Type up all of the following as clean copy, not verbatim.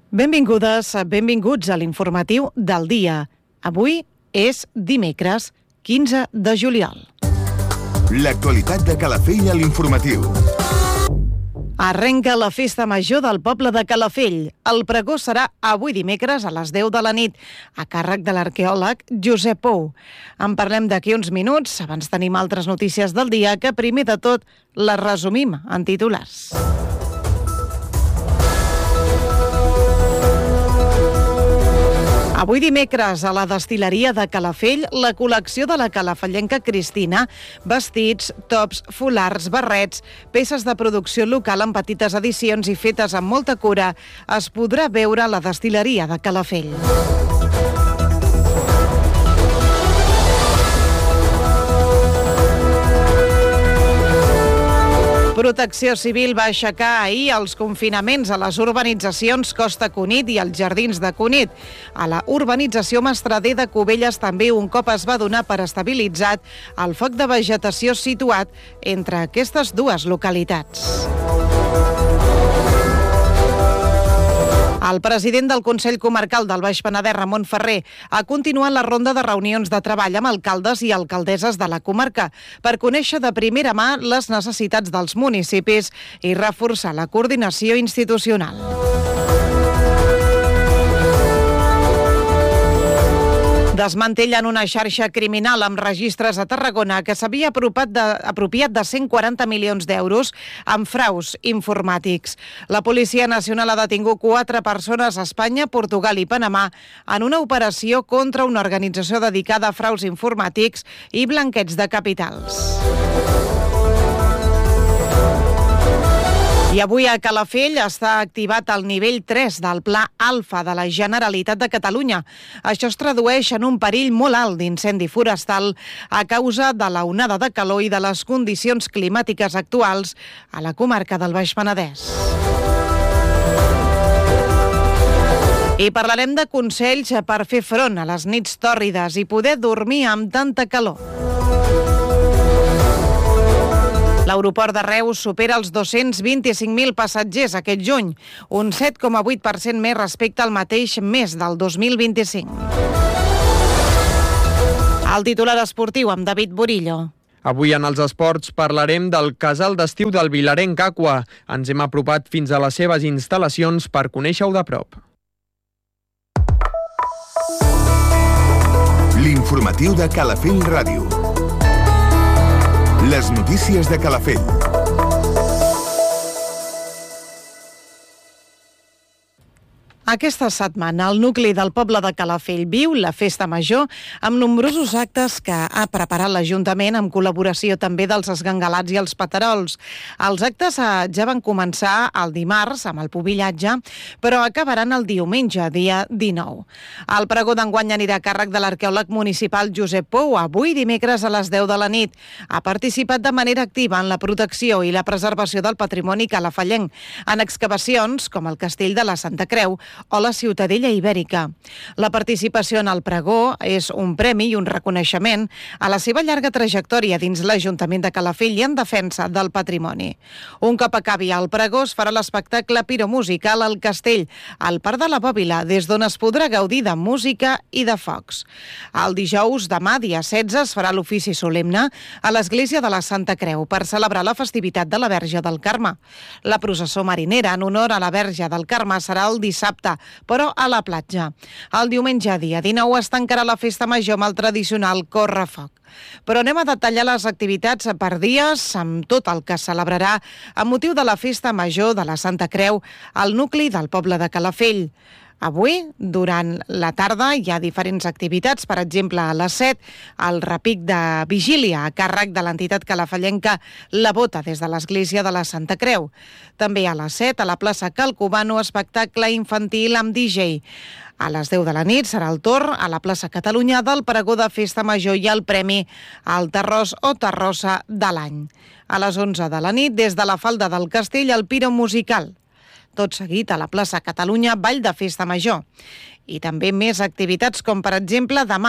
Benvingudes, benvinguts a l'informatiu del dia. Avui és dimecres, 15 de juliol. L'actualitat de Calafell a l'informatiu. Arrenca la festa major del poble de Calafell. El pregó serà avui dimecres a les 10 de la nit, a càrrec de l'arqueòleg Josep Pou. En parlem d'aquí uns minuts. Abans tenim altres notícies del dia que primer de tot les resumim en titulars. Avui dimecres, a la destil·leria de Calafell, la col·lecció de la calafellenca Cristina, vestits, tops, fulars, barrets, peces de producció local en petites edicions i fetes amb molta cura, es podrà veure a la destil·leria de Calafell. Protecció Civil va aixecar ahir els confinaments a les urbanitzacions Costa Cunit i els Jardins de Cunit. A la urbanització Mastrader de Cubelles també un cop es va donar per estabilitzat el foc de vegetació situat entre aquestes dues localitats. El president del Consell Comarcal del Baix Penedès, Ramon Ferrer, ha continuat la ronda de reunions de treball amb alcaldes i alcaldesses de la comarca per conèixer de primera mà les necessitats dels municipis i reforçar la coordinació institucional. Desmantellen una xarxa criminal amb registres a Tarragona que s'havia apropiat de 140 milions d'euros amb fraus informàtics. La Policia Nacional ha detingut 4 persones a Espanya, Portugal i Panamà en una operació contra una organització dedicada a fraus informàtics i blanqueig de capitals. I avui a Calafell està activat el nivell 3 del Pla Alfa de la Generalitat de Catalunya. Això es tradueix en un perill molt alt d'incendi forestal a causa de la onada de calor i de les condicions climàtiques actuals a la comarca del Baix Penedès. I parlarem de consells per fer front a les nits tòrrides i poder dormir amb tanta calor. L'aeroport de Reus supera els 225.000 passatgers aquest juny, un 7,8% més respecte al mateix mes del 2025. El titular esportiu amb David Borillo. Avui en els esports parlarem del casal d'estiu del Vilarenc Aqua. Ens hem apropat fins a les seves instal·lacions per conèixer-ho de prop. L'informatiu de Calafell Ràdio. Les notícies de Calafell. Aquesta setmana, el nucli del poble de Calafell viu la festa major amb nombrosos actes que ha preparat l'Ajuntament amb col·laboració també dels esgangalats i els paterols. Els actes ja van començar el dimarts amb el pubillatge, però acabaran el diumenge, dia 19. El pregó d'enguany anirà a càrrec de l'arqueòleg municipal Josep Pou, avui dimecres a les 10 de la nit. Ha participat de manera activa en la protecció i la preservació del patrimoni calafellenc, en excavacions com el castell de la Santa Creu o la Ciutadella Ibèrica. La participació en el pregó és un premi i un reconeixement a la seva llarga trajectòria dins l'Ajuntament de Calafell i en defensa del patrimoni. Un cop acabi el pregó es farà l'espectacle piromusical al castell, al Parc de la Bòbila, des d'on es podrà gaudir de música i de focs. El dijous, demà, dia 16, es farà l'ofici solemne a l'Església de la Santa Creu per celebrar la festivitat de la Verge del Carme. La processó marinera en honor a la Verge del Carme serà el dissabte, però a la platja. El diumenge, dia 19, es tancarà la festa major amb el tradicional correfoc. Però anem a detallar les activitats per dies amb tot el que es celebrarà amb motiu de la festa major de la Santa Creu al nucli del poble de Calafell. Avui, durant la tarda, hi ha diferents activitats. Per exemple, a les 7, el repic de vigília a càrrec de l'entitat calafellenca La Bota des de l'Església de la Santa Creu. També a les 7, a la plaça Calcobano, espectacle infantil amb DJ. A les 10 de la nit serà el torn a la plaça Catalunya del pregó de Festa Major i el premi al terròs o terrossa de l'any. A les 11 de la nit, des de la falda del castell, el piro musical. Tot seguit a la plaça Catalunya, ball de Festa Major. I també més activitats com, per exemple, demà,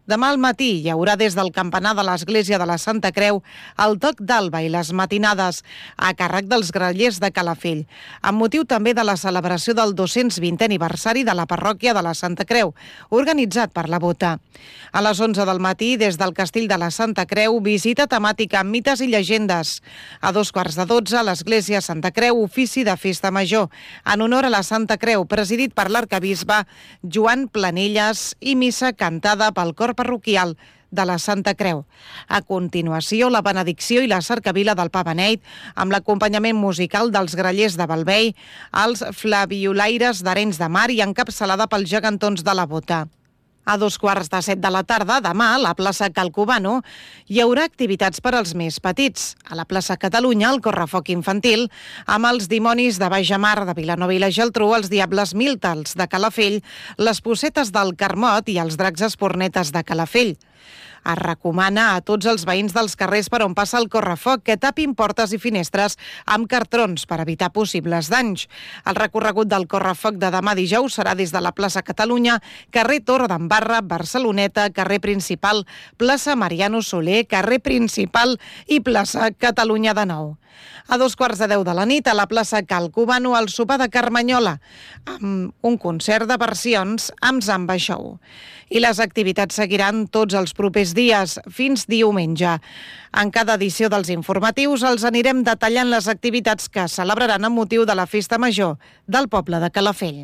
Demà al matí hi haurà des del campanar de l'Església de la Santa Creu el toc d'alba i les matinades a càrrec dels grallers de Calafell, amb motiu també de la celebració del 220è aniversari de la parròquia de la Santa Creu, organitzat per la Bota. A les 11 del matí, des del Castell de la Santa Creu, visita temàtica amb mites i llegendes. A 11:15, a l'Església Santa Creu, ofici de Festa Major, en honor a la Santa Creu, presidit per l'arcabisbe Joan Planelles i missa cantada pel cor parroquial de la Santa Creu. A continuació, la benedicció i la cercavila del Pa Beneit, amb l'acompanyament musical dels grallers de Balvei, els flabiolaires d'Arenys de Mar i encapçalada pels gegantons de la Bota. A 2:15 de la tarda, demà, a la plaça Calcubano, hi haurà activitats per als més petits. A la plaça Catalunya, el correfoc infantil, amb els dimonis de Baixamar, de Vilanova i la Geltrú, els diables Miltals de Calafell, les possetes del Carmot i els dracs espornetes de Calafell. Es recomana a tots els veïns dels carrers per on passa el correfoc que tapin portes i finestres amb cartrons per evitar possibles danys. El recorregut del correfoc de demà dijous serà des de la plaça Catalunya, carrer Torredembarra, Barceloneta, carrer Principal, plaça Mariano Soler, carrer Principal i plaça Catalunya de nou. A 2:15 de la nit, a la plaça Calcubano, el sopar de Carmanyola, amb un concert de versions amb Zamba Show. I les activitats seguiran tots els propers dies, fins diumenge. En cada edició dels informatius els anirem detallant les activitats que celebraran amb motiu de la Festa Major del poble de Calafell.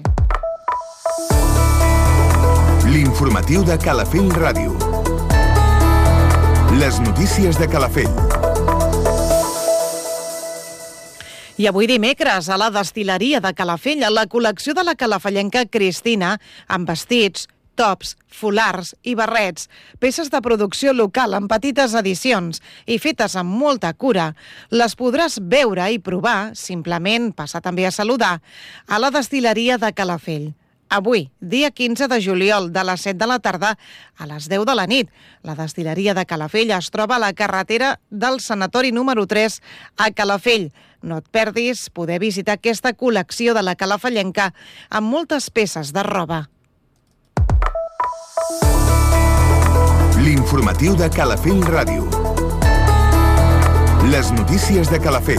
L'informatiu de Calafell Ràdio. Les notícies de Calafell. I avui dimecres, a la destil·leria de Calafell, a la col·lecció de la calafellenca Cristina, amb vestits, tops, fulars i barrets, peces de producció local en petites edicions i fetes amb molta cura. Les podràs veure i provar, simplement passar també a saludar, a la destil·leria de Calafell. Avui, dia 15 de juliol, de les 7 de la tarda a les 10 de la nit. La destil·leria de Calafell es troba a la carretera del Sanatori número 3 a Calafell. No et perdis poder visitar aquesta col·lecció de la calafellenca amb moltes peces de roba. L'informatiu de Calafell Ràdio. Les notícies de Calafell.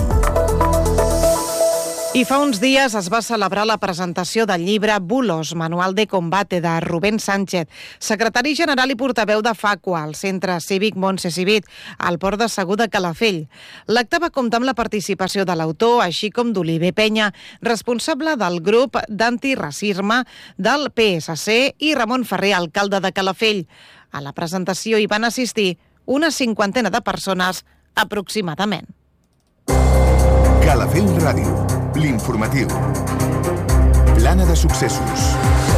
I fa uns dies es va celebrar la presentació del llibre Bulos, Manual de Combate, de Rubén Sánchez, secretari general i portaveu de FACUA, al Centre Cívic Montse Civit, al Port de Segur de Calafell. L'acte va comptar amb la participació de l'autor, així com d'Oliver Penya, responsable del grup d'antiracisme del PSC, i Ramon Ferrer, alcalde de Calafell. A la presentació hi van assistir una 50 de persones aproximadament. Calafell Ràdio. L'informatiu. Plana de successos.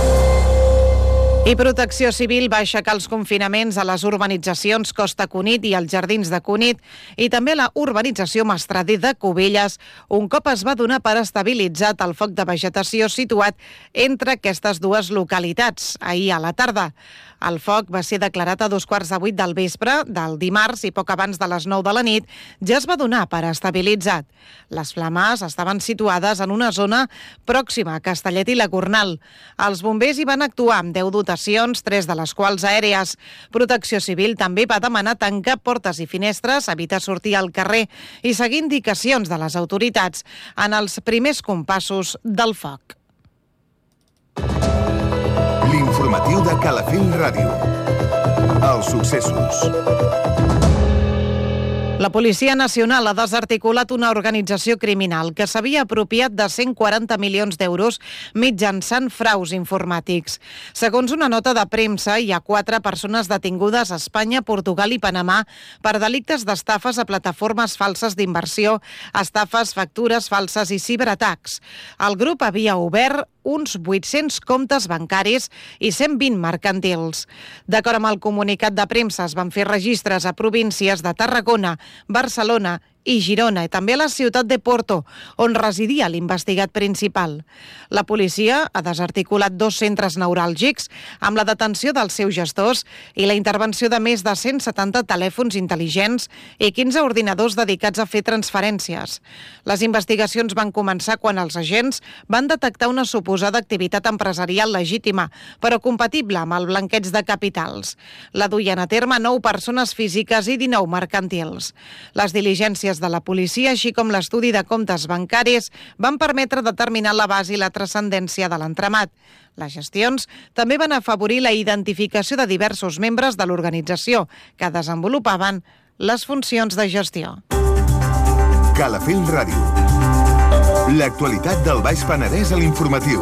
I Protecció Civil va aixecar els confinaments a les urbanitzacions Costa Cunit i els Jardins de Cunit i també a la urbanització Mastrader de Cubelles, un cop es va donar per estabilitzat el foc de vegetació situat entre aquestes dues localitats, ahir a la tarda. El foc va ser declarat a 7:15 del vespre del dimarts i poc abans de les 9 de la nit ja es va donar per estabilitzat. Les flames estaven situades en una zona pròxima a Castellet i la Gornal. Els bombers hi van actuar amb 10 dotacions, 3 de les quals aèries. Protecció Civil també va demanar tancar portes i finestres, evitar sortir al carrer i seguir indicacions de les autoritats en els primers compassos del foc. L'informatiu de Calafell Ràdio. Els successos. La Policia Nacional ha desarticulat una organització criminal que s'havia apropiat de 140 milions d'euros mitjançant fraus informàtics. Segons una nota de premsa, hi ha 4 persones detingudes a Espanya, Portugal i Panamà per delictes d'estafes a plataformes falses d'inversió, estafes, factures falses i ciberatacs. El grup havia obert uns 800 comptes bancaris i 120 mercantils. D'acord amb el comunicat de premsa, es van fer registres a províncies de Tarragona, Barcelona i Girona, i també a la ciutat de Porto, on residia l'investigat principal. La policia ha desarticulat 2 centres neuràlgics amb la detenció dels seus gestors i la intervenció de més de 170 telèfons intel·ligents i 15 ordinadors dedicats a fer transferències. Les investigacions van començar quan els agents van detectar una suposada activitat empresarial legítima, però compatible amb el blanqueig de capitals. La duien a terme 9 persones físiques i 19 mercantils. Les diligències de la policia, així com l'estudi de comptes bancaris, van permetre determinar l'abast i la transcendència de l'entramat. Les gestions també van afavorir la identificació de diversos membres de l'organització que desenvolupaven les funcions de gestió. Calafell Ràdio. L'actualitat del Baix Penedès a l'informatiu.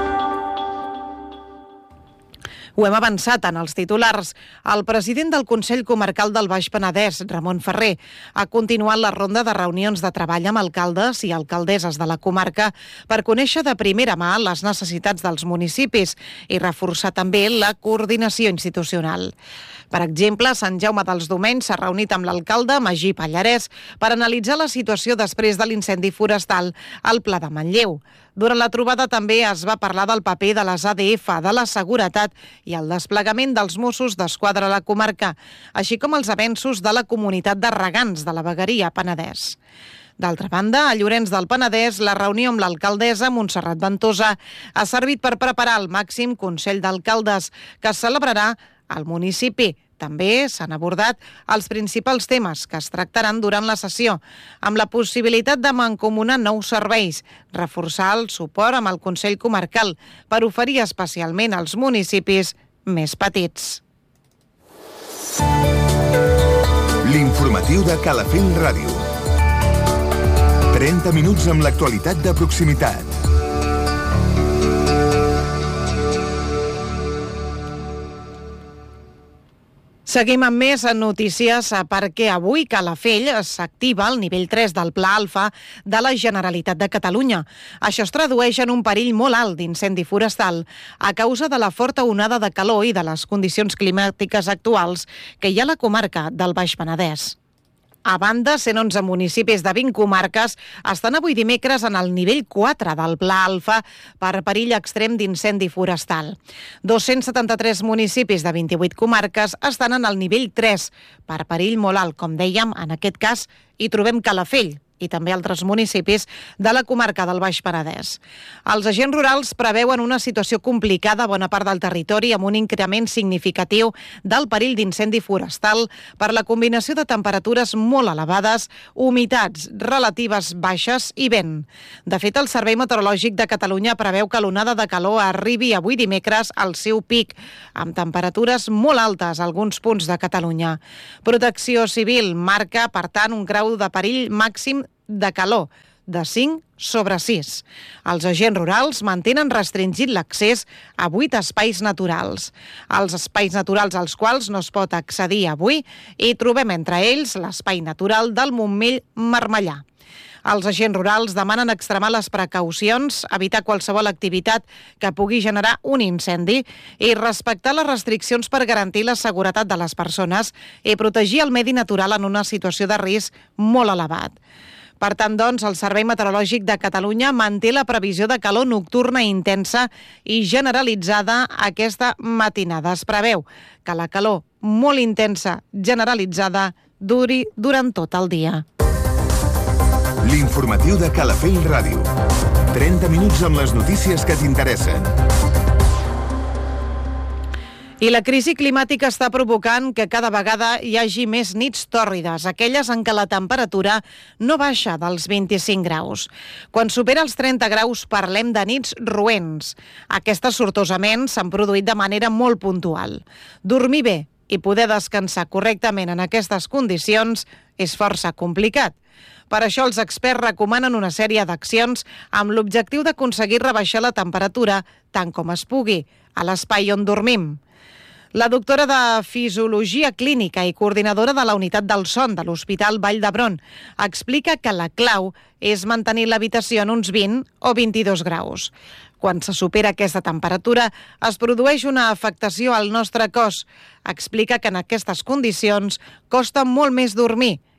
Ho hem avançat en els titulars. El president del Consell Comarcal del Baix Penedès, Ramon Ferrer, ha continuat la ronda de reunions de treball amb alcaldes i alcaldesses de la comarca per conèixer de primera mà les necessitats dels municipis i reforçar també la coordinació institucional. Per exemple, Sant Jaume dels Domenys s'ha reunit amb l'alcalde Magí Pallarès per analitzar la situació després de l'incendi forestal al Pla de Manlleu. Durant la trobada també es va parlar del paper de les ADF, de la seguretat i el desplegament dels Mossos d'Esquadra a la comarca, així com els avenços de la comunitat de regants de la vegueria Penedès. D'altra banda, a Llorenç del Penedès, la reunió amb l'alcaldessa Montserrat Ventosa ha servit per preparar el màxim Consell d'Alcaldes, que es celebrarà al municipi. També s'han abordat els principals temes que es tractaran durant la sessió, amb la possibilitat de mancomunar nous serveis, reforçar el suport amb el Consell Comarcal per oferir especialment als municipis més petits. L'informatiu de Calafell Ràdio. 30 minuts amb l'actualitat de proximitat. Seguim amb més notícies perquè avui Calafell s'activa el nivell 3 del Pla Alfa de la Generalitat de Catalunya. Això es tradueix en un perill molt alt d'incendi forestal a causa de la forta onada de calor i de les condicions climàtiques actuals que hi ha a la comarca del Baix Penedès. A banda, 111 municipis de 20 comarques estan avui dimecres en el nivell 4 del Pla Alfa per perill extrem d'incendi forestal. 273 municipis de 28 comarques estan en el nivell 3 per perill molt alt. Com dèiem, en aquest cas hi trobem Calafell i també altres municipis de la comarca del Baix Penedès. Els agents rurals preveuen una situació complicada a bona part del territori amb un increment significatiu del perill d'incendi forestal per la combinació de temperatures molt elevades, humitats relatives baixes i vent. De fet, el Servei Meteorològic de Catalunya preveu que l'onada de calor arribi avui dimecres al seu pic, amb temperatures molt altes a alguns punts de Catalunya. Protecció Civil marca, per tant, un grau de perill màxim de calor de 5/6. Els agents rurals mantenen restringit l'accés a 8 espais naturals. Els espais naturals als quals no es pot accedir avui hi trobem entre ells l'espai natural del Montmell-Marmellà. Els agents rurals demanen extremar les precaucions, evitar qualsevol activitat que pugui generar un incendi i respectar les restriccions per garantir la seguretat de les persones i protegir el medi natural en una situació de risc molt elevat. Per tant, doncs, el Servei Meteorològic de Catalunya manté la previsió de calor nocturna intensa i generalitzada aquesta matinada. Es preveu que la calor molt intensa generalitzada duri durant tot el dia. L'informatiu de Calafell Ràdio. 30 minuts amb les notícies que t'interessen. I la crisi climàtica està provocant que cada vegada hi hagi més nits tòrrides, aquelles en què la temperatura no baixa dels 25 graus. Quan supera els 30 graus parlem de nits roents. Aquestes sortosament s'han produït de manera molt puntual. Dormir bé i poder descansar correctament en aquestes condicions és força complicat. Per això els experts recomanen una sèrie d'accions amb l'objectiu d'aconseguir rebaixar la temperatura tant com es pugui a l'espai on dormim. La doctora de Fisiologia Clínica i coordinadora de la Unitat del Son de l'Hospital Vall d'Hebron explica que la clau és mantenir l'habitació en uns 20 o 22 graus. Quan se supera aquesta temperatura, es produeix una afectació al nostre cos. Explica que en aquestes condicions costa molt més dormir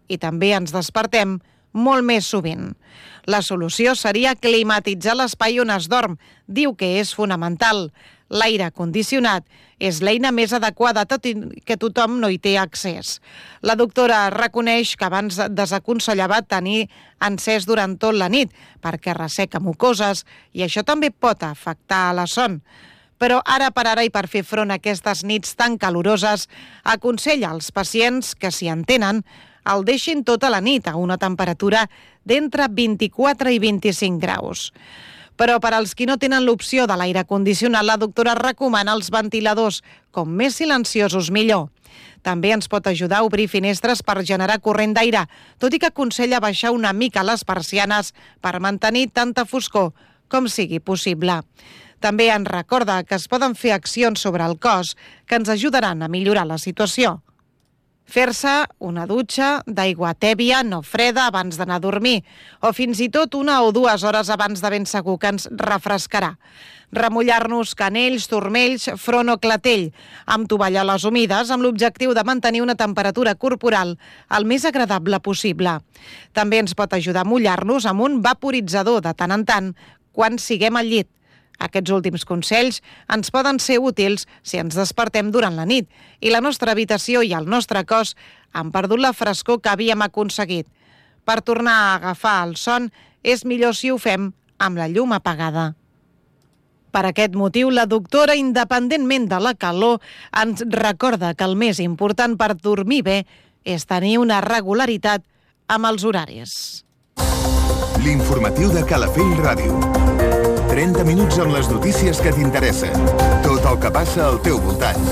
i també ens despertem molt més sovint. La solució seria climatitzar l'espai on es dorm. Diu que és fonamental. L'aire condicionat és l'eina més adequada, tot i que tothom no hi té accés. La doctora reconeix que abans desaconsellava tenir encès durant tot la nit, perquè resseca mucoses i això també pot afectar la son. Però ara per ara i per fer front a aquestes nits tan caloroses, aconsella als pacients que, si en tenen, el deixin tota la nit a una temperatura d'entre 24 i 25 graus. Però per als qui no tenen l'opció de l'aire condicionat, la doctora recomana els ventiladors, com més silenciosos millor. També ens pot ajudar a obrir finestres per generar corrent d'aire, tot i que aconsella baixar una mica les persianes per mantenir tanta foscor com sigui possible. També ens recorda que es poden fer accions sobre el cos que ens ajudaran a millorar la situació. Fer-se una dutxa d'aigua tèbia, no freda, abans d'anar a dormir, o fins i tot 1 o 2 hores abans de ben segur que ens refrescarà. Remullar-nos canells, turmells, front o clatell, amb tovalloles humides, amb l'objectiu de mantenir una temperatura corporal el més agradable possible. També ens pot ajudar a mullar-nos amb un vaporitzador de tant en tant quan siguem al llit. Aquests últims consells ens poden ser útils si ens despertem durant la nit i la nostra habitació i el nostre cos han perdut la frescor que havíem aconseguit. Per tornar a agafar el son és millor si ho fem amb la llum apagada. Per aquest motiu, la doctora, independentment de la calor, ens recorda que el més important per dormir bé és tenir una regularitat amb els horaris. L'informatiu de Calafell Ràdio. 30 minuts amb les notícies que t'interessen. Tot el que passa al teu voltant.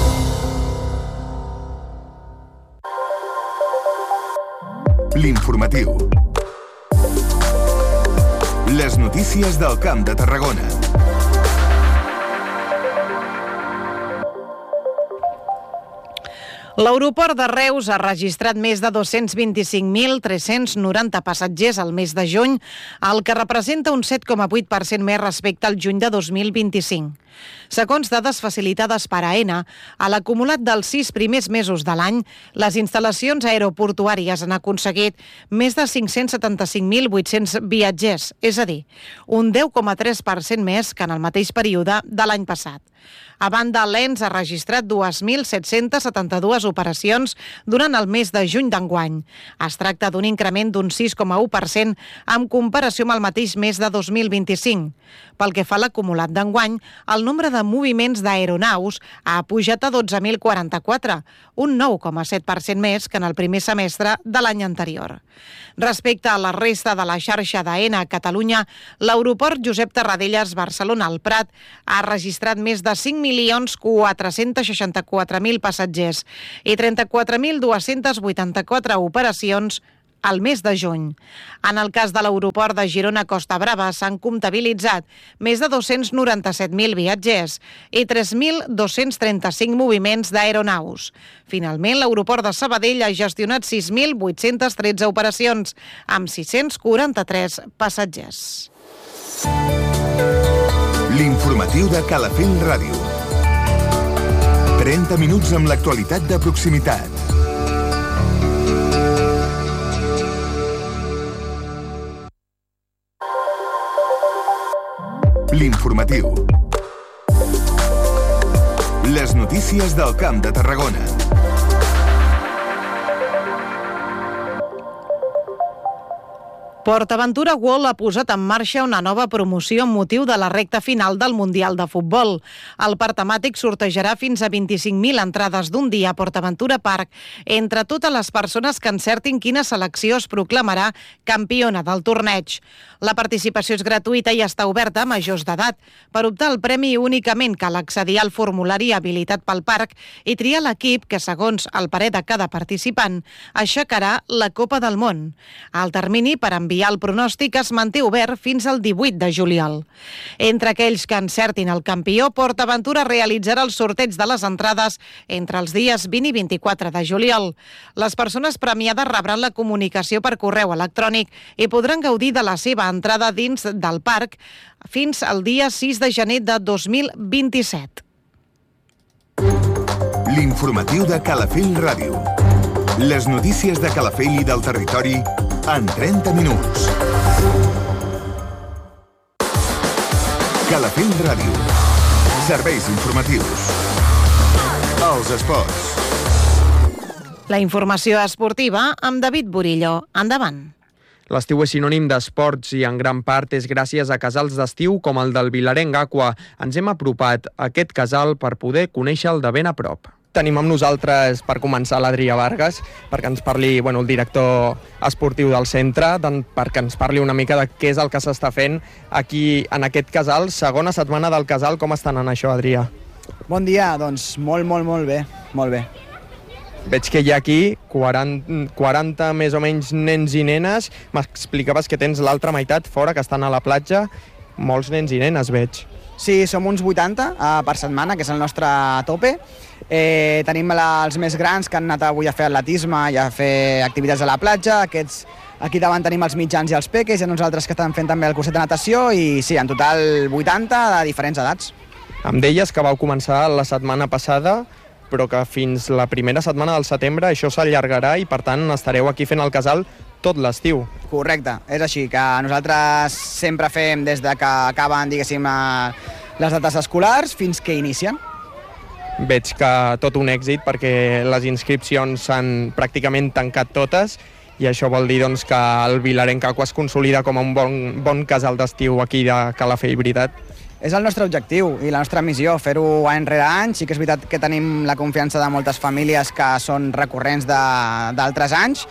L'informatiu. Les notícies del Camp de Tarragona. L'aeroport de Reus ha registrat més de 225.390 passatgers al mes de juny, el que representa un 7,8% més respecte al juny de 2025. Segons dades facilitades per AENA, a l'acumulat dels 6 primers mesos de l'any, les instal·lacions aeroportuàries han aconseguit més de 575.800 viatgers, és a dir, un 10,3% més que en el mateix període de l'any passat. A banda, l'ENS ha registrat 2.772 operacions durant el mes de juny d'enguany. Es tracta d'un increment d'un 6,1% en comparació amb el mateix mes de 2025. Pel que fa a l'acumulat d'enguany, el nombre de moviments d'aeronaus ha pujat a 12.044, un 9,7% més que en el primer semestre de l'any anterior. Respecte a la resta de la xarxa d'AENA a Catalunya, l'aeroport Josep Tarradellas Barcelona al Prat ha registrat més de 5.464.000 passatgers i 34.284 operacions al mes de juny. En el cas de l'aeroport de Girona Costa Brava s'han comptabilitzat més de 297.000 viatgers i 3.235 moviments d'aeronaus. Finalment, l'aeroport de Sabadell ha gestionat 6.813 operacions amb 643 passatgers. L'informatiu de Calafell Ràdio. 30 minuts amb l'actualitat de proximitat. L'informatiu. Les notícies del Camp de Tarragona. PortAventura World ha posat en marxa una nova promoció amb motiu de la recta final del Mundial de Futbol. El parc temàtic sortejarà fins a 25.000 entrades d'un dia a PortAventura Park entre totes les persones que encertin quina selecció es proclamarà campiona del torneig. La participació és gratuïta i està oberta a majors d'edat. Per optar al premi únicament cal accedir al formulari habilitat pel parc i triar l'equip que, segons el parer de cada participant, aixecarà la Copa del Món. El termini per enviar el pronòstic es manté obert fins al 18 de juliol. Entre aquells que encertin el campió, PortAventura realitzarà el sorteig de les entrades entre els dies 20 i 24 de juliol. Les persones premiades rebran la comunicació per correu electrònic i podran gaudir de la seva entrada dins del parc fins al dia 6 de gener de 2027. L'informatiu de Calafell Ràdio. Les notícies de Calafell i del territori en 30 minuts. Calafell Ràdio. Serveis informatius. Els esports. La informació esportiva amb David Burillo. Endavant. L'estiu és sinònim d'esports i en gran part és gràcies a casals d'estiu com el del Vilarenc Aqua. Ens hem apropat a aquest casal per poder conèixer-el de ben a prop. Tenim amb nosaltres, per començar, l'Adrià Vargas, perquè ens parli, el director esportiu del centre, perquè ens parli una mica de què és el que s'està fent aquí en aquest casal. Segona setmana del casal, com estan en això, Adrià? Bon dia, doncs molt bé, molt bé. Veig que hi ha aquí 40 més o menys nens i nenes. M'explicaves que tens l'altra meitat fora, que estan a la platja. Molts nens i nenes, veig. Sí, som uns 80 per setmana, que és el nostre tope. Tenim els més grans que han anat avui a fer atletisme i a fer activitats a la platja. Aquí davant tenim els mitjans i els peques, i nosaltres que estem fent també el curset de natació, i sí, en total 80 de diferents edats. Em deies que vau començar la setmana passada, però que fins la primera setmana del setembre això s'allargarà i, per tant, estareu aquí fent el casal tot l'estiu. Correcte, és així, que nosaltres sempre fem des de que acaben, diguéssim, les dates escolars fins que inicien. Veig que tot un èxit, perquè les inscripcions s'han pràcticament tancat totes, i això vol dir doncs, que el Vilarenc Aqua es consolida com un bon casal d'estiu aquí de Calafell, veritat? És el nostre objectiu i la nostra missió, fer-ho any rere any. Sí que és veritat que tenim la confiança de moltes famílies que són recurrents d'altres anys,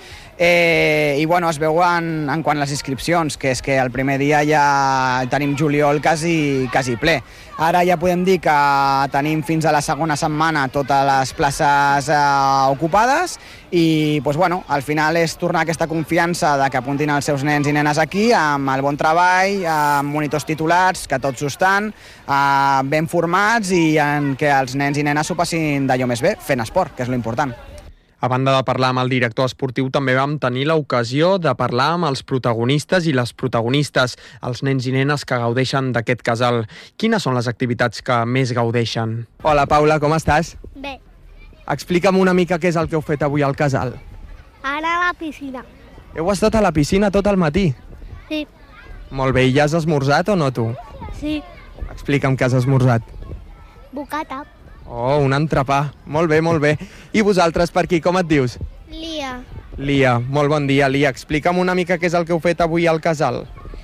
i es veuen en quant a les inscripcions, que és que el primer dia ja tenim juliol quasi ple. Ara ja podem dir que tenim fins a la segona setmana totes les places ocupades, i al final és tornar aquesta confiança de que apuntin els seus nens i nenes aquí amb el bon treball, amb monitors titulats, que tots ho estan, ben formats, i en què els nens i nenes s'ho passin d'allò més bé, fent esport, que és l'important. A banda de parlar amb el director esportiu, també vam tenir l'ocasió de parlar amb els protagonistes i les protagonistes, els nens i nenes que gaudeixen d'aquest casal. Quines són les activitats que més gaudeixen? Hola, Paula, com estàs? Bé. Explica'm una mica què és el que heu fet avui al casal. Anar a la piscina. Heu estat a la piscina tot el matí? Sí. Molt bé, i ja has esmorzat o no, tu? Sí. Explica'm què has esmorzat. Bocata. Oh, un entrepà. Molt bé, molt bé. I vosaltres per aquí, com et dius? Lia. Lia, molt bon dia, Lia. Explica'm una mica què és el que heu fet avui al casal.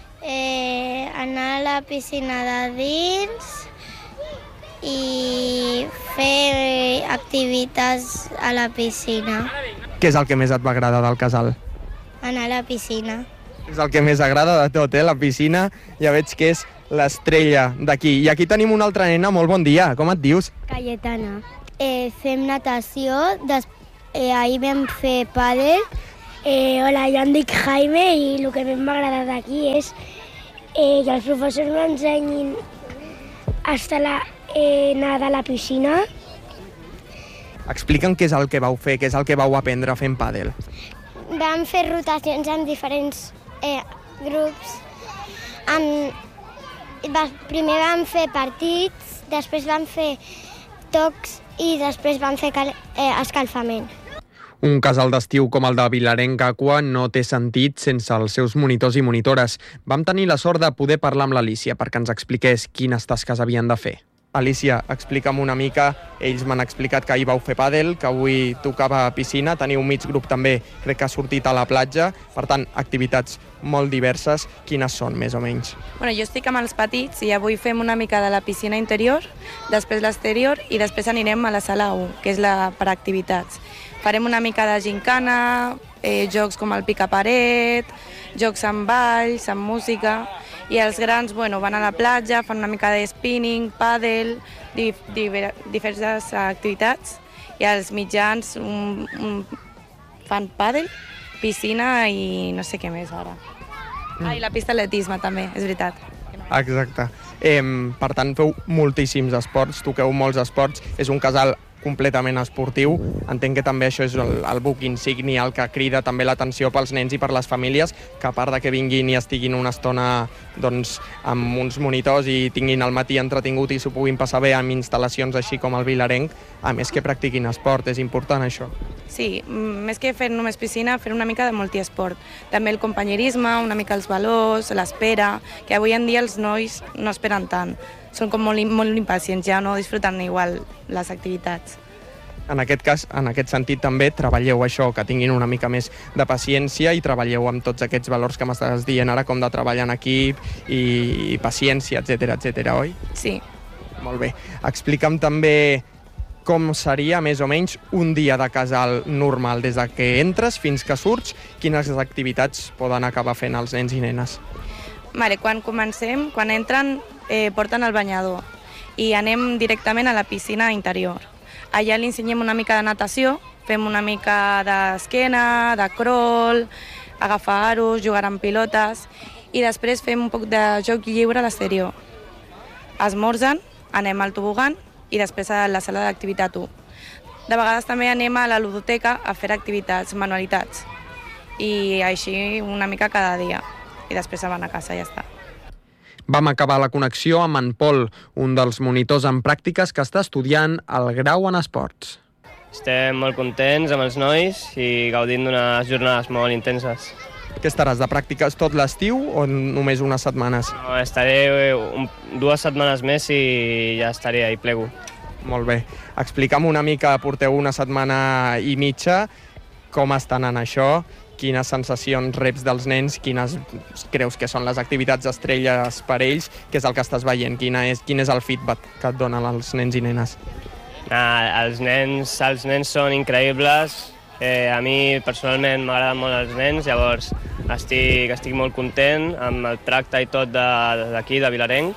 Anar a la piscina de dins i fer activitats a la piscina. Què és el que més et va agradar del casal? Anar a la piscina. És el que més agrada de tot, la piscina. Ja veig que és l'estrella d'aquí. I aquí tenim una altra nena. Molt bon dia. Com et dius? Cayetana. Fem natació, ahir vam fer pàdel. Hola, jo em dic Jaime, i el que més m'ha agradat d'aquí és que els professors m'ensenyin a nedar a la piscina. Explica'm què és el que vau fer, què és el que vau aprendre fent pàdel. Vam fer rotacions amb diferents grups. Primer vam fer partits, després vam fer tocs i després vam fer escalfament. Un casal d'estiu com el de Vilarenc Aqua no té sentit sense els seus monitors i monitores. Vam tenir la sort de poder parlar amb l'Alícia perquè ens expliqués quines tasques havien de fer. Alícia, explica'm una mica. Ells m'han explicat que ahir vau fer pàdel, que avui tocava piscina, teniu un mig grup també, crec que ha sortit a la platja. Per tant, activitats molt diverses. Quines són, més o menys? Jo estic amb els petits i avui fem una mica de la piscina interior, després l'exterior i després anirem a la sala 1, que és la per activitats. Farem una mica de gincana, jocs com el picaparet, jocs amb balls, amb música, i els grans van a la platja, fan una mica de spinning, pàdel, diverses activitats, i els mitjans fan pàdel, piscina i no sé què més ara. I la pista d'atletisme també, és veritat. Exacte. Per tant, feu moltíssims esports, toqueu molts esports, és un casal completament esportiu. Entenc que també això és el buc insígnia, el que crida també l'atenció pels nens i per les famílies, que a part de que vinguin i estiguin una estona doncs, amb uns monitors i tinguin el matí entretingut i s'ho puguin passar bé amb instal·lacions així com el Vilarenc, a més que practiquin esport, és important això. Sí, més que fer només piscina, fer una mica de multiesport. També el companyerisme, una mica els valors, l'espera, que avui en dia els nois no esperen tant. Són com molt impacients, ja no disfruten igual les activitats. En aquest cas, en aquest sentit també treballeu això, que tinguin una mica més de paciència i treballeu amb tots aquests valors que m'estàs dient ara, com de treballar en equip i paciència, etc., oi? Sí. Molt bé. Explica'm també com seria més o menys un dia de casal normal, des de que entres fins que surts, quines activitats poden acabar fent els nens i nenes? Vale, quan comencem, quan entren, porten el banyador i anem directament a la piscina interior. Allà li ensenyem una mica de natació, fem una mica d'esquena, de crawl, agafar aros, jugar amb pilotes i després fem un poc de joc lliure a l'exterior. Esmorzen, anem al tobogan i després a la sala d'activitat 1. De vegades també anem a la ludoteca a fer activitats, manualitats, i així una mica cada dia. I després se'n van a casa i ja està. Vam acabar la connexió amb en Pol, un dels monitors en pràctiques que està estudiant el grau en esports. Estem molt contents amb els nois i gaudint d'unes jornades molt intenses. Què estaràs, de pràctiques tot l'estiu o només unes setmanes? No, estaré 2 setmanes més i ja estaré ahí, plego. Molt bé. Explica'm una mica, porteu una setmana i mitja, com estan en això, quines sensacions reps dels nens, quines creus que són les activitats estrelles per ells, què és el que estàs veient, quin és el feedback que et donen els nens i nenes? Els nens són increïbles, a mi personalment m'agraden molt els nens, llavors estic molt content amb el tracte i tot d'aquí, de Vilarenc,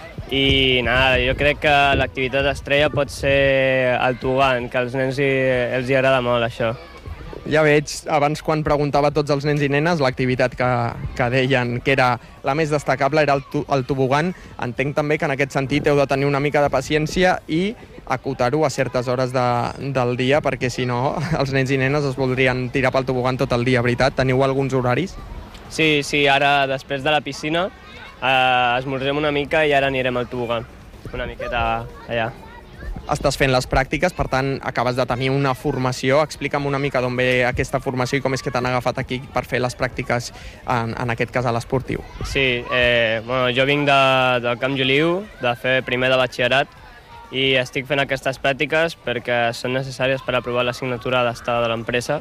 i jo crec que l'activitat estrella pot ser el tobogan, que als nens els agrada molt això. Ja veig, abans quan preguntava a tots els nens i nenes, l'activitat que deien que era la més destacable era el tobogan. Entenc també que en aquest sentit heu de tenir una mica de paciència i acotar-ho a certes hores del dia, perquè si no els nens i nenes es voldrien tirar pel tobogan tot el dia, veritat? Teniu alguns horaris? Sí, ara després de la piscina esmorzem una mica i ara anirem al tobogan, una miqueta allà. Estàs fent les pràctiques, per tant, acabes de tenir una formació. Explica'm una mica d'on ve aquesta formació i com és que t'han agafat aquí per fer les pràctiques en aquest casal esportiu. Sí, jo vinc del Camp Joliu, de fer primer de batxillerat, i estic fent aquestes pràctiques perquè són necessàries per aprovar l'assignatura d'estada de l'empresa.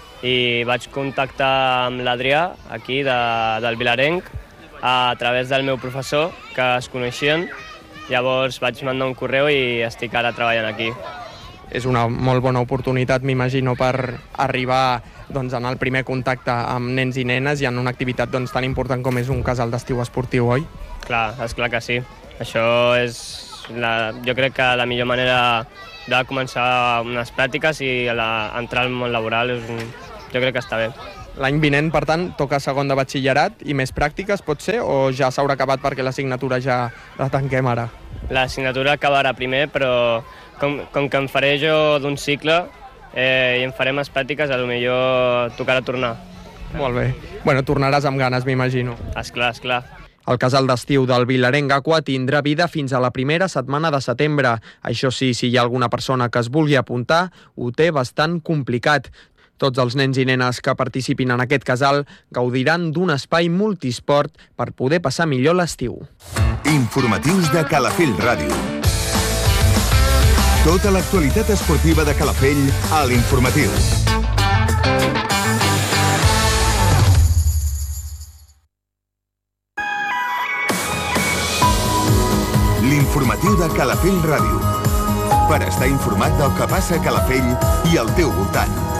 I vaig contactar amb l'Adrià, aquí, del Vilarenc, a través del meu professor, que es coneixien. Llavors vaig mandar un correu i estic ara treballant aquí. És una molt bona oportunitat, m'imagino, per arribar en el primer contacte amb nens i nenes i en una activitat tan important com és un casal d'estiu esportiu, oi? Clar, esclar que sí. Això és, jo crec que la millor manera de començar unes pràctiques i entrar al món laboral, jo crec que està bé. L'any vinent, per tant, toca segon de batxillerat i més pràctiques, pot ser, o ja s'haurà acabat perquè l'assignatura ja la tanquem ara? L'assignatura acabarà primer, però com que em faré jo d'un cicle i em faré més pràctiques, potser tocarà tornar. Molt bé. Bueno, tornaràs amb ganes, m'imagino. Esclar. El casal d'estiu del Vilarenc Aqua tindrà vida fins a la primera setmana de setembre. Això sí, si hi ha alguna persona que es vulgui apuntar, ho té bastant complicat. Tots els nens i nenes que participin en aquest casal gaudiran d'un espai multisport per poder passar millor l'estiu. Informatius de Calafell Ràdio. Tota l'actualitat esportiva de Calafell a l'Informatiu. L'Informatiu de Calafell Ràdio. Per estar informat del que passa a Calafell i al teu voltant.